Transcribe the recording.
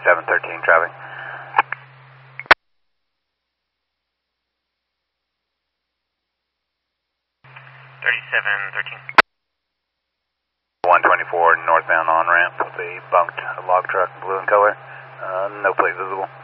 3713 traffic. 3713. 124 northbound on ramp with a bunked log truck, blue in color. No plate visible.